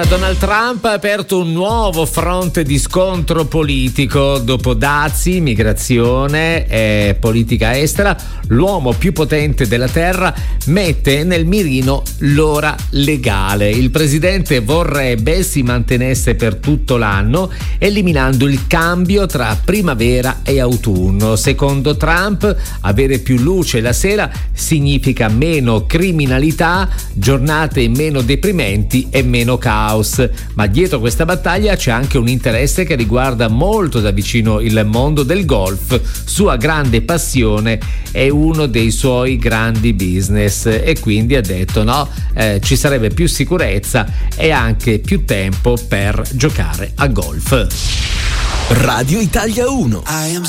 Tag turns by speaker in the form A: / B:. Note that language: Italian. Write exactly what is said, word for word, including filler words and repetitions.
A: Donald Trump ha aperto un nuovo fronte di scontro politico. Dopo dazi, migrazione e politica estera, l'uomo più potente della terra mette nel mirino l'ora legale. Il presidente vorrebbe si mantenesse per tutto l'anno, eliminando il cambio tra primavera e autunno. Secondo Trump, avere più luce la sera significa meno criminalità, giornate meno deprimenti e meno caos. Ma dietro questa battaglia c'è anche un interesse che riguarda molto da vicino il mondo del golf, sua grande passione e uno dei suoi grandi business, e quindi ha detto no, eh, ci sarebbe più sicurezza e anche più tempo per giocare a golf.
B: Radio Italia uno.
C: I am